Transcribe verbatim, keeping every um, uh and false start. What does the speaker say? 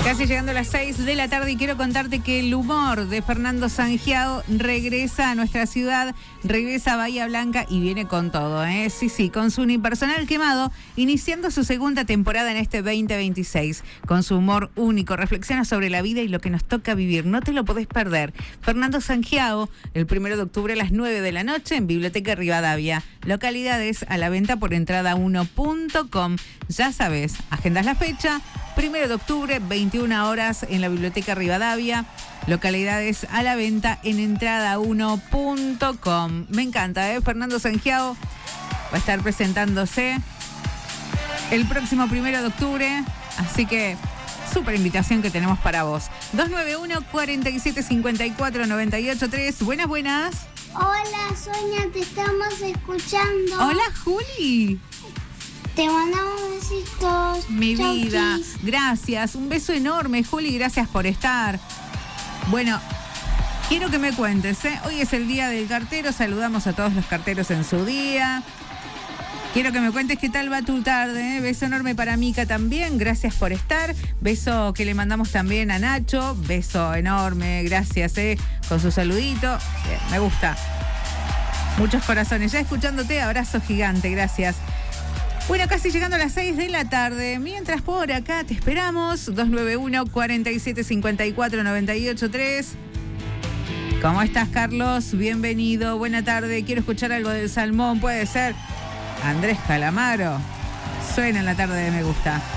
Casi llegando a las seis de la tarde y quiero contarte que el humor de Fernando Sangiao regresa a nuestra ciudad, regresa a Bahía Blanca y viene con todo, ¿eh? Sí, sí, con su unipersonal quemado, iniciando su segunda temporada en este veinte veintiséis. Con su humor único, reflexiona sobre la vida y lo que nos toca vivir. No te lo podés perder. Fernando Sangiao, el primero de octubre a las nueve de la noche en Biblioteca Rivadavia. Localidades a la venta por entrada uno punto com. Ya sabes, agendas la fecha. Primero de octubre, veintiuna horas en la Biblioteca Rivadavia. Localidades a la venta en entrada uno punto com. Me encanta, ¿eh? Fernando Sangiao va a estar presentándose el próximo primero de octubre. Así que, súper invitación que tenemos para vos. dos nueve uno, cuatro siete cinco cuatro, nueve ocho tres. Buenas, buenas. Hola, Sonia, te estamos escuchando. Hola, Juli. Te mandamos besitos. Mi Chau, vida, chis. gracias. Un beso enorme, Juli, gracias por estar. Bueno, quiero que me cuentes, ¿eh? Hoy es el día del cartero, saludamos a todos los carteros en su día. Quiero que me cuentes qué tal va tu tarde, ¿eh? Beso enorme para Mica también, gracias por estar. Beso que le mandamos también a Nacho, beso enorme, gracias, ¿eh? Con su saludito, bien, me gusta. Muchos corazones, ya escuchándote, abrazo gigante, gracias. Bueno, casi llegando a las seis de la tarde. Mientras por acá te esperamos. dos nueve uno, cuatro siete cinco cuatro, nueve ocho tres. ¿Cómo estás, Carlos? Bienvenido. Buena tarde. Quiero escuchar algo del salmón. Puede ser Andrés Calamaro. Suena en la tarde de Me Gusta.